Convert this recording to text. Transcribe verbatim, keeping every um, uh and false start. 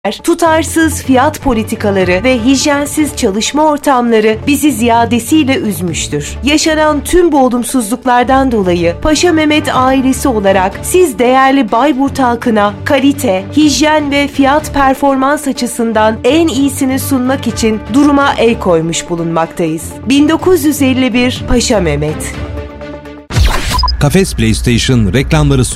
Tutarsız fiyat politikaları ve hijyensiz çalışma ortamları bizi ziyadesiyle üzmüştür. Yaşanan tüm bu olumsuzluklardan dolayı Paşa Mehmet ailesi olarak siz değerli Bayburt halkına kalite, hijyen ve fiyat performans açısından en iyisini sunmak için duruma el koymuş bulunmaktayız. bin dokuz yüz elli bir Paşa Mehmet. Kafes PlayStation reklamları